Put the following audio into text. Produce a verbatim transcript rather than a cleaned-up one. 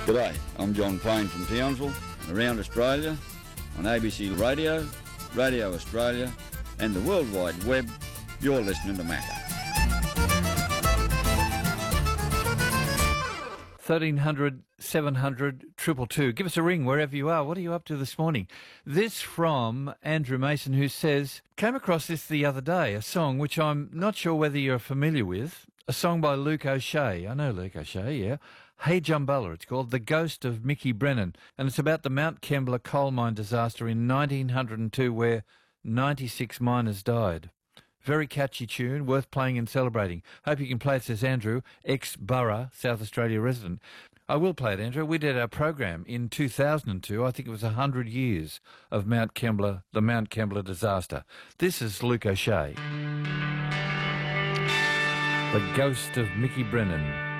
G'day, I'm John Payne from Townsville and around Australia on A B C Radio, Radio Australia and the World Wide Web. You're listening to Macca. thirteen hundred, seven hundred, two two two. Give us a ring wherever you are. What are you up to this morning? This from Andrew Mason, who says, came across this the other day, a song which I'm not sure whether you're familiar with, a song by Luke O'Shea. I know Luke O'Shea, yeah. Hey Jumbella, it's called The Ghost of Mickey Brennan, and it's about the Mount Kembla coal mine disaster in nineteen oh two where ninety-six miners died. Very catchy tune, worth playing and celebrating. Hope you can play it, says Andrew, ex-Burra, South Australia resident. I will play it, Andrew. We did our program in two thousand two. I think it was one hundred years of Mount Kembla, the Mount Kembla disaster. This is Luke O'Shea. The Ghost of Mickey Brennan.